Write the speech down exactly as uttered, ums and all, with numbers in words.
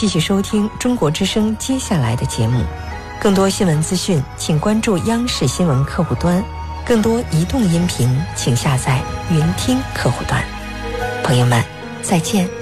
继续收听中国之声接下来的节目。更多新闻资讯请关注央视新闻客户端，更多移动音频请下载云听客户端。朋友们，再见。